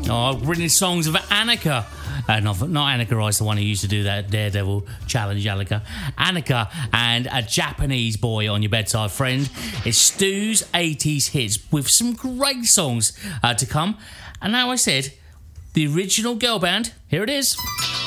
Oh, brilliant songs of Annika. Not Annika Rice, the one who used to do that Daredevil challenge, Annika and A Japanese Boy on Your Bedside Friend. It's Stu's 80s hits with some great songs to come. And now I said, the original girl band, here it is.